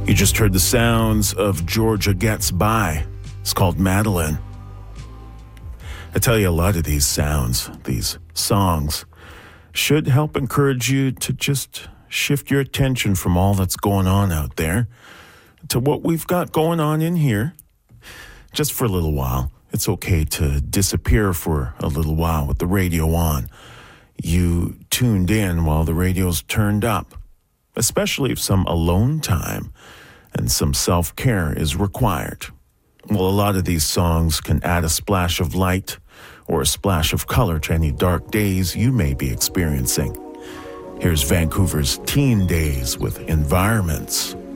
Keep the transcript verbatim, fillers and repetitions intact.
You just heard the sounds of Georgia Gets By. It's called Madeline. I tell you, a lot of these sounds, these songs, should help encourage you to just shift your attention from all that's going on out there to what we've got going on in here. Just for a little while. It's okay to disappear for a little while with the radio on. You tuned in while the radio's turned up, especially if some alone time and some self-care is required. Well, a lot of these songs can add a splash of light or a splash of color to any dark days you may be experiencing. Here's Vancouver's Teen Days with Environments.